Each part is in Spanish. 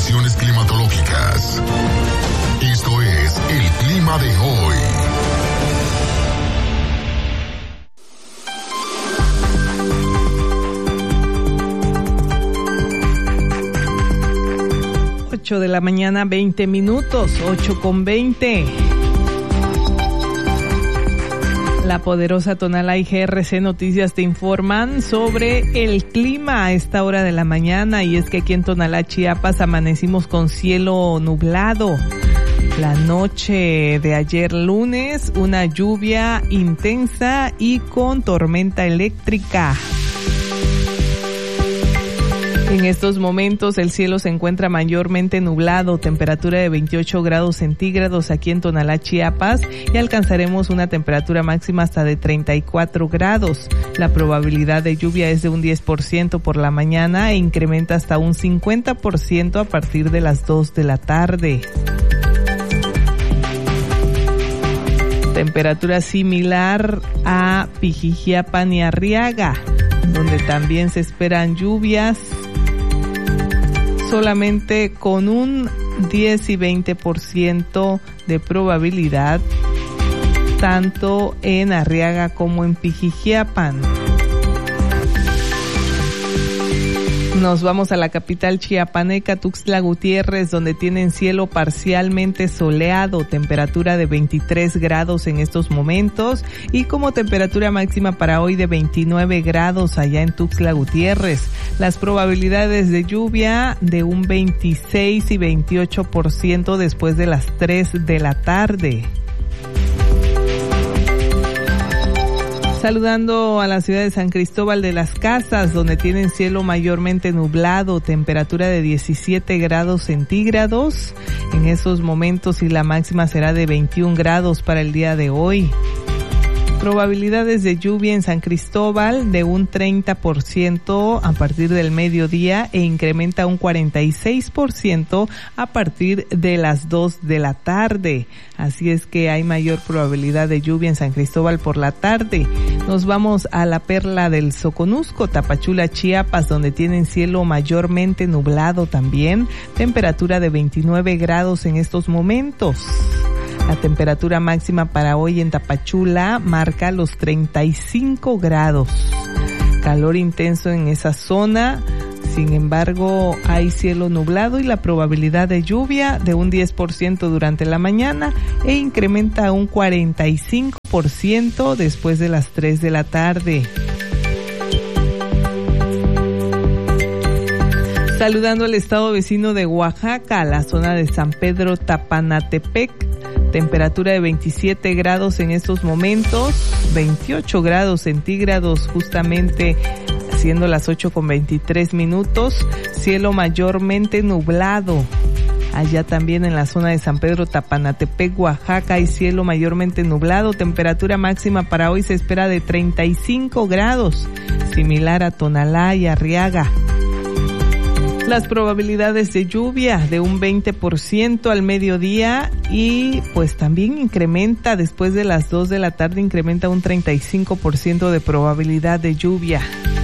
condiciones climatológicas. Esto es el clima de hoy. De la mañana, 20 minutos, 8:20. La poderosa Tonalá y GRC Noticias te informan sobre el clima a esta hora de la mañana, y es que aquí en Tonalá, Chiapas, amanecimos con cielo nublado. La noche de ayer lunes, una lluvia intensa y con tormenta eléctrica. En estos momentos el cielo se encuentra mayormente nublado, temperatura de 28 grados centígrados aquí en Tonalá, Chiapas, y alcanzaremos una temperatura máxima hasta de 34 grados. La probabilidad de lluvia es de un 10% por la mañana e incrementa hasta un 50% a partir de las 2 de la tarde. Temperatura similar a Pijijiapan y Arriaga, donde también se esperan lluvias, solamente con un 10 y 20% de probabilidad, tanto en Arriaga como en Pijijiapan. Nos vamos a la capital chiapaneca, Tuxtla Gutiérrez, donde tienen cielo parcialmente soleado, temperatura de 23 grados en estos momentos, y como temperatura máxima para hoy de 29 grados allá en Tuxtla Gutiérrez. Las probabilidades de lluvia de un 26 y 28% después de las 3 de la tarde. Saludando a la ciudad de San Cristóbal de las Casas, donde tienen cielo mayormente nublado, temperatura de 17 grados centígrados en esos momentos, y la máxima será de 21 grados para el día de hoy. Probabilidades de lluvia en San Cristóbal de un 30% a partir del mediodía e incrementa un 46% a partir de las 2 de la tarde. Así es que hay mayor probabilidad de lluvia en San Cristóbal por la tarde. Nos vamos a la perla del Soconusco, Tapachula, Chiapas, donde tienen cielo mayormente nublado también, temperatura de 29 grados en estos momentos. La temperatura máxima para hoy en Tapachula marca los 35 grados. Calor intenso en esa zona. Sin embargo, hay cielo nublado y la probabilidad de lluvia de un 10% durante la mañana e incrementa a un 45% después de las 3 de la tarde. Saludando al estado vecino de Oaxaca, la zona de San Pedro Tapanatepec, temperatura de 27 grados en estos momentos, 28 grados centígrados justamente siendo las 8:23, cielo mayormente nublado. Allá también en la zona de San Pedro Tapanatepec, Oaxaca, hay cielo mayormente nublado, temperatura máxima para hoy se espera de 35 grados, similar a Tonalá y Arriaga. Las probabilidades de lluvia de un 20% al mediodía y pues también incrementa después de las 2 de la tarde, incrementa un 35% de probabilidad de lluvia.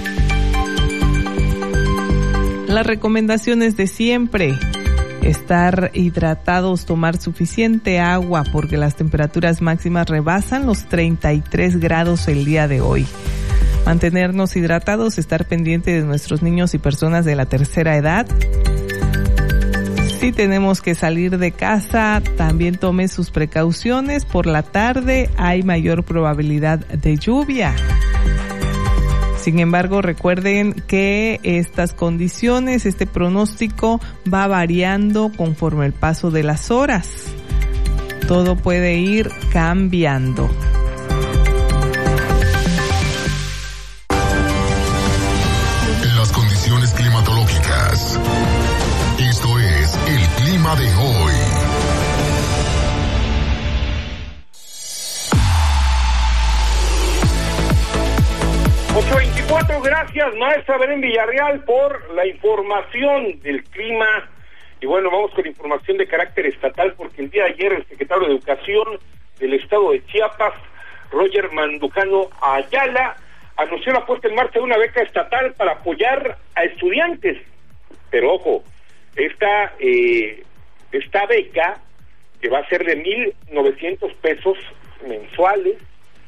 Las recomendaciones de siempre: estar hidratados, tomar suficiente agua porque las temperaturas máximas rebasan los 33 grados el día de hoy. Mantenernos hidratados, estar pendiente de nuestros niños y personas de la tercera edad. Si tenemos que salir de casa, también tome sus precauciones. Por la tarde hay mayor probabilidad de lluvia. Sin embargo, recuerden que estas condiciones, este pronóstico va variando conforme el paso de las horas. Todo puede ir cambiando. Climatológicas. Esto es el clima de hoy. Gracias, maestra Belén Villarreal, por la información del clima. Y bueno, vamos con información de carácter estatal, porque el día de ayer el secretario de Educación del estado de Chiapas, Roger Mandujano Ayala, anunció la puesta en marcha de una beca estatal para apoyar a estudiantes. Pero ojo, esta beca, que va a ser de 1,900 pesos mensuales,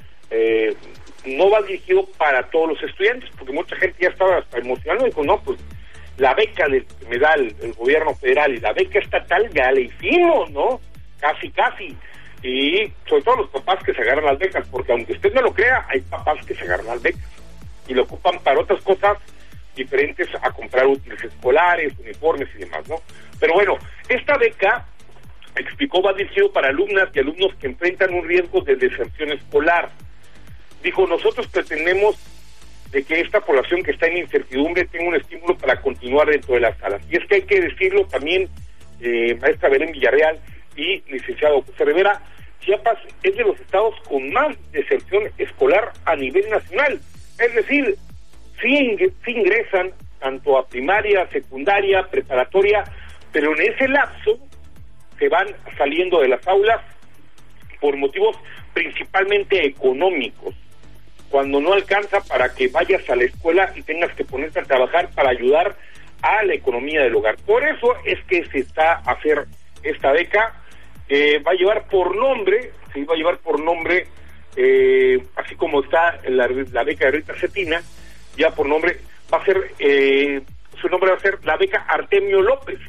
no va dirigido para todos los estudiantes, porque mucha gente ya estaba hasta emocionada y dijo, no, pues la beca que me da el gobierno federal y la beca estatal ya la hicimos, ¿no? Casi. Y sobre todo los papás que se agarran las becas, porque aunque usted no lo crea, hay papás que se agarran las becas y lo ocupan para otras cosas diferentes a comprar útiles escolares, uniformes y demás, ¿no? Pero bueno, esta beca, explicó, va dirigido para alumnas y alumnos que enfrentan un riesgo de deserción escolar. Dijo, nosotros pretendemos de que esta población que está en incertidumbre tenga un estímulo para continuar dentro de las salas. Y es que hay que decirlo también, maestra Belén Villarreal y licenciado José Rivera, Chiapas es de los estados con más deserción escolar a nivel nacional. Es decir, sí ingresan tanto a primaria, secundaria, preparatoria, pero en ese lapso se van saliendo de las aulas por motivos principalmente económicos, cuando no alcanza para que vayas a la escuela y tengas que ponerte a trabajar para ayudar a la economía del hogar. Por eso es que se está a hacer esta beca, va a llevar por nombre, así como está la beca de Rita Cetina, ya por nombre, va a ser, su nombre va a ser la beca Artemio López,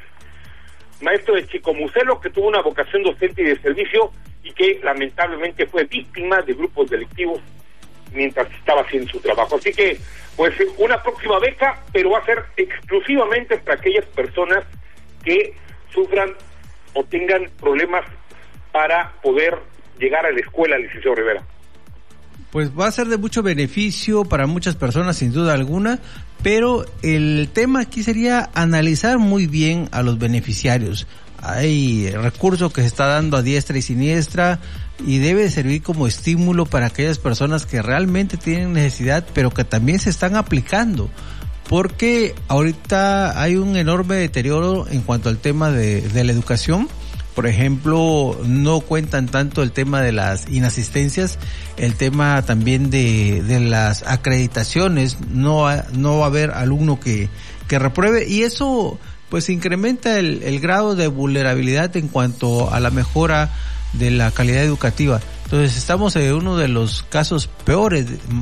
maestro de Chicomucelo, que tuvo una vocación docente y de servicio y que lamentablemente fue víctima de grupos delictivos mientras estaba haciendo su trabajo. Así que, pues, una próxima beca, pero va a ser exclusivamente para aquellas personas que sufran o tengan problemas para poder llegar a la escuela, licenciado Rivera. Pues va a ser de mucho beneficio para muchas personas, sin duda alguna, pero el tema aquí sería analizar muy bien a los beneficiarios. Hay recursos que se está dando a diestra y siniestra y debe servir como estímulo para aquellas personas que realmente tienen necesidad, pero que también se están aplicando, porque ahorita hay un enorme deterioro en cuanto al tema de la educación. Por ejemplo, no cuentan tanto el tema de las inasistencias, el tema también de las acreditaciones, no va a haber alumno que repruebe, y eso pues incrementa el grado de vulnerabilidad en cuanto a la mejora de la calidad educativa. Entonces estamos en uno de los casos peor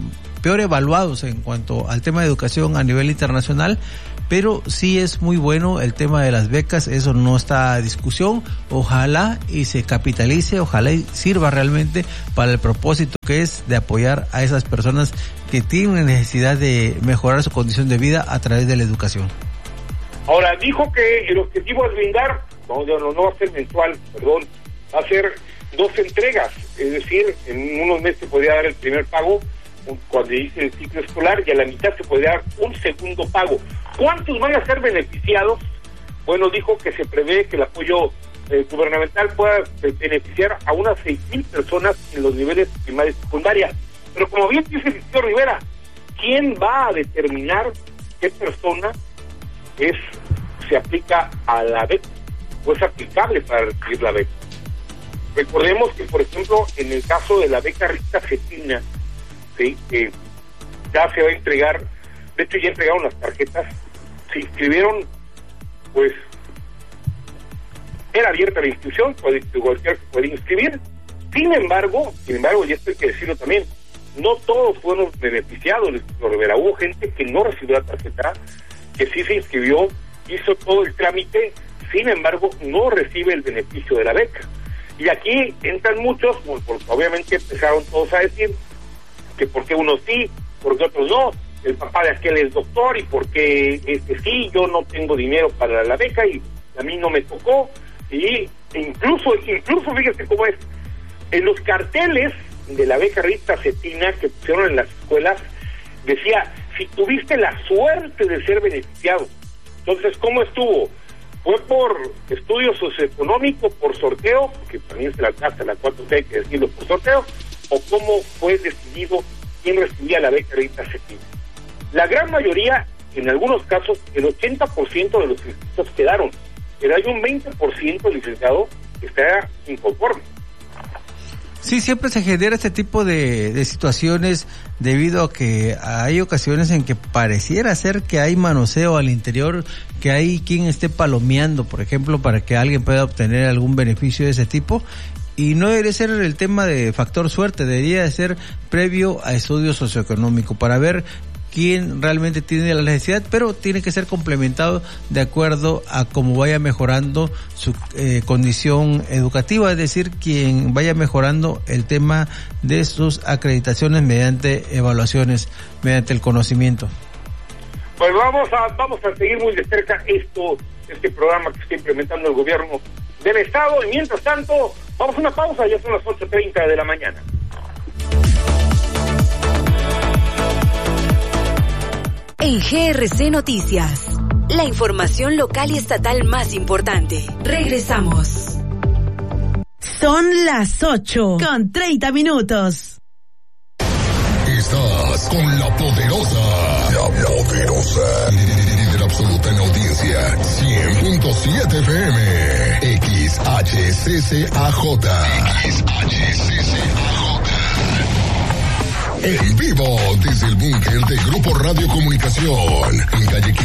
evaluados en cuanto al tema de educación a nivel internacional, pero sí es muy bueno el tema de las becas, eso no está a discusión. Ojalá y se capitalice, ojalá y sirva realmente para el propósito que es de apoyar a esas personas que tienen necesidad de mejorar su condición de vida a través de la educación. Ahora, dijo que el objetivo es brindar, no va a ser mensual, va a ser 2 entregas, es decir, en unos meses se podría dar el primer pago cuando inicie el ciclo escolar y a la mitad se podría dar un segundo pago. ¿Cuántos van a ser beneficiados? Bueno, dijo que se prevé que el apoyo gubernamental pueda beneficiar a unas 6,000 personas en los niveles primaria y secundaria. Pero como bien dice el señor Rivera, ¿quién va a determinar qué persona se aplica a la beca o es aplicable para recibir la beca? Recordemos que, por ejemplo, en el caso de la beca Rita Cetina, ¿sí? Ya se va a entregar, de hecho ya entregaron las tarjetas, se inscribieron, pues era abierta la inscripción, cualquiera se puede inscribir. Sin embargo, y esto hay que decirlo también, no todos fueron beneficiados, Rivera. Hubo gente que no recibió la tarjeta, que sí se inscribió, hizo todo el trámite, sin embargo no recibe el beneficio de la beca. Y aquí entran muchos, porque obviamente empezaron todos a decir que por qué unos sí, por qué otros no, el papá de aquel es doctor y porque sí, yo no tengo dinero para la beca y a mí no me tocó. Y incluso fíjese cómo es, en los carteles de la beca Rita Cetina que pusieron en las escuelas, decía, si tuviste la suerte de ser beneficiado. Entonces, ¿cómo estuvo? ¿Fue por estudio socioeconómico, por sorteo, que también se la alcanza la 4T, hay que decirlo, por sorteo, o cómo fue decidido quién recibía la beca Rita Cetina? La gran mayoría, en algunos casos, el 80% de los inscritos quedaron, pero hay un 20%, licenciado, que está inconforme. Sí, siempre se genera este tipo de situaciones debido a que hay ocasiones en que pareciera ser que hay manoseo al interior, que hay quien esté palomeando, por ejemplo, para que alguien pueda obtener algún beneficio de ese tipo. Y no debería ser el tema de factor suerte, debería de ser previo a estudio socioeconómico para ver quién realmente tiene la necesidad, pero tiene que ser complementado de acuerdo a cómo vaya mejorando su condición educativa, es decir, quien vaya mejorando el tema de sus acreditaciones mediante evaluaciones, mediante el conocimiento. Pues vamos a seguir muy de cerca este programa que está implementando el gobierno del Estado, y mientras tanto, vamos a una pausa, ya son las 8:30 de la mañana. En GRC Noticias, la información local y estatal más importante. Regresamos. Son las 8:30. Estás con la poderosa. La poderosa. Líder absoluta en audiencia. 100.7 FM. XHCCAJ. En vivo desde el búnker de Grupo Radio Comunicación. En calle